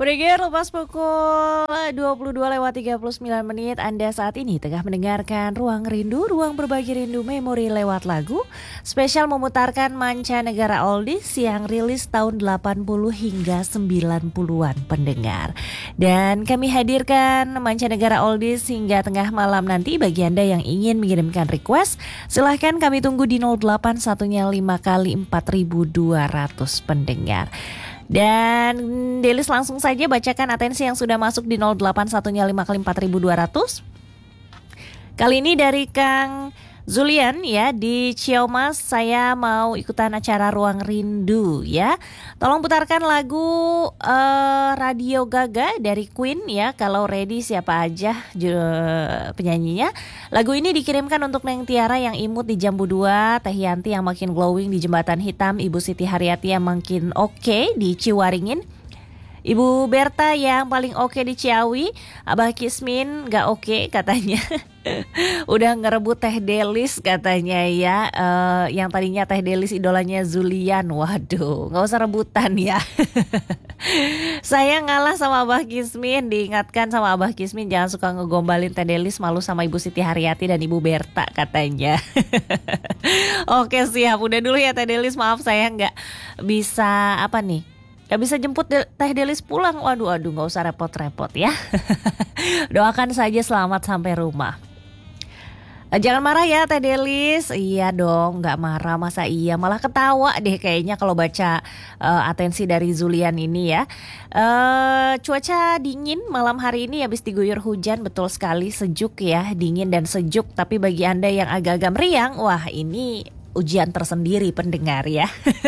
Pendengar, lepas pukul 22:39 menit, Anda saat ini tengah mendengarkan Ruang Rindu, ruang berbagi rindu memori lewat lagu. Spesial memutarkan mancanegara oldies yang rilis tahun 80 hingga 90-an pendengar. Dan kami hadirkan mancanegara oldies hingga tengah malam nanti. Bagi Anda yang ingin mengirimkan request, silahkan kami tunggu di 081-nya 5 kali 4.200 pendengar. Dan Delis langsung saja bacakan atensi yang sudah masuk di 081-nya 5 kali 4.200. Kali ini dari Kang Zulian ya di Ciamas. Saya mau ikutan acara Ruang Rindu ya. Tolong putarkan lagu Radio Gaga dari Queen ya. Kalau ready siapa aja penyanyinya. Lagu ini dikirimkan untuk Neng Tiara yang imut di Jambu 2, Teh Yanti yang makin glowing di Jembatan Hitam, Ibu Siti Haryati yang makin oke di Ciwaringin, Ibu Berta yang paling oke di Ciawi, Abah Kismin gak oke katanya. Udah ngerebut Teh Delis katanya ya. Yang tadinya Teh Delis idolanya Zulian. Waduh, gak usah rebutan ya. Saya ngalah sama Abah Kismin. Diingatkan sama Abah Kismin jangan suka ngegombalin Teh Delis, malu sama Ibu Siti Haryati dan Ibu Berta katanya. Oke siap, udah dulu ya Teh Delis. Maaf saya gak bisa gak bisa jemput Teh Delis pulang. Waduh gak usah repot-repot ya. Doakan saja selamat sampai rumah. Jangan marah ya Teh Delis. Iya dong, gak marah, masa iya. Malah ketawa deh kayaknya kalau baca atensi dari Zulian ini ya. Cuaca dingin malam hari ini habis diguyur hujan. Betul sekali, sejuk ya, dingin dan sejuk. Tapi bagi Anda yang agak-agak meriang, wah ini ujian tersendiri pendengar ya.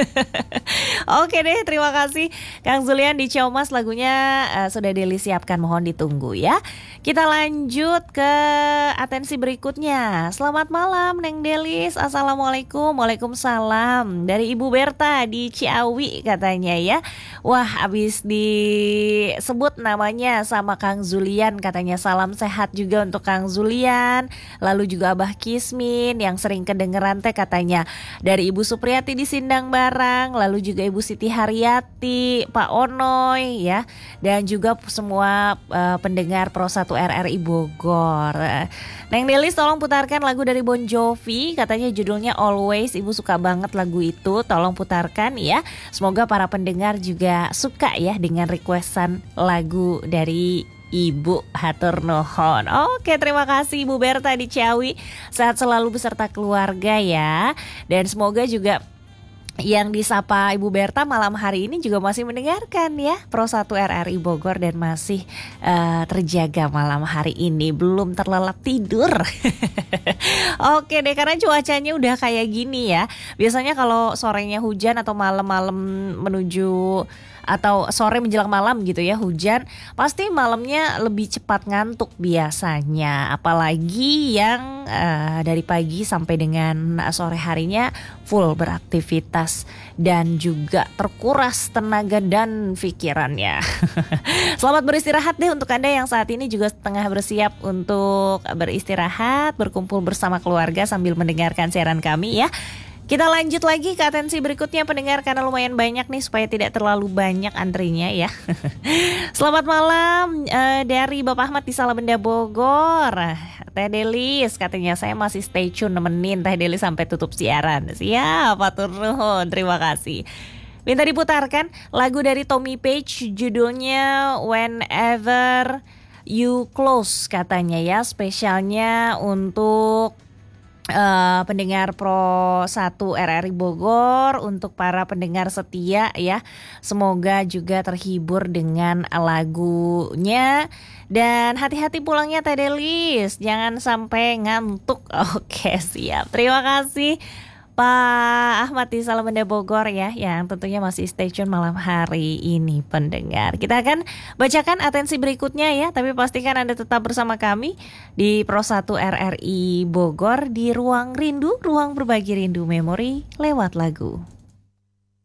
Oke deh, terima kasih Kang Zulian di Ciamas. Lagunya sudah Deli siapkan, mohon ditunggu ya. Kita lanjut ke atensi berikutnya. Selamat malam Neng Delis. Assalamualaikum. Waalaikumsalam. Dari Ibu Berta di Ciawi katanya ya. Wah, abis disebut namanya sama Kang Zulian, katanya salam sehat juga untuk Kang Zulian. Lalu juga Abah Kismin yang sering kedengeran teh katanya dari Ibu Supriyati di Sindang Barang, lalu juga Ibu Siti Haryati, Pak Onoy ya, dan juga semua pendengar Pro 1 RRI Bogor. Neng Delis tolong putarkan lagu dari Bon Jovi, katanya judulnya Always. Ibu suka banget lagu itu, tolong putarkan ya. Semoga para pendengar juga suka ya dengan requestan lagu dari Ibu, hatur nuhun. Oke, terima kasih Ibu Berta di Ciawi. Sehat selalu beserta keluarga ya. Dan semoga juga yang disapa Ibu Berta malam hari ini juga masih mendengarkan ya Pro 1 RRI Bogor dan masih terjaga malam hari ini, belum terlelap tidur. Oke deh, karena cuacanya udah kayak gini ya. Biasanya kalau sorenya hujan atau malam-malam menuju atau sore menjelang malam gitu ya hujan, pasti malamnya lebih cepat ngantuk biasanya. Apalagi yang dari pagi sampai dengan sore harinya full beraktivitas dan juga terkuras tenaga dan pikirannya. Selamat beristirahat deh untuk Anda yang saat ini juga tengah bersiap untuk beristirahat, berkumpul bersama keluarga sambil mendengarkan siaran kami ya. Kita lanjut lagi ke atensi berikutnya pendengar, karena lumayan banyak nih supaya tidak terlalu banyak antrinya ya. Selamat malam dari Bapak Ahmad di Salabenda Bogor. Teh Delis katanya saya masih stay tune nemenin Teh Delis sampai tutup siaran. Siap, atur nuhun, terima kasih. Minta diputarkan lagu dari Tommy Page judulnya Whenever You Close katanya ya, spesialnya untuk pendengar Pro 1 RRI Bogor, untuk para pendengar setia ya. Semoga juga terhibur dengan lagunya. Dan hati-hati pulangnya Teh Delis, jangan sampai ngantuk. Oke siap, terima kasih Pak Ahmad di Salabenda Bogor ya, yang tentunya masih stay tune malam hari ini pendengar. Kita akan bacakan atensi berikutnya ya, tapi pastikan Anda tetap bersama kami di Pro 1 RRI Bogor di Ruang Rindu, ruang berbagi rindu memori lewat lagu.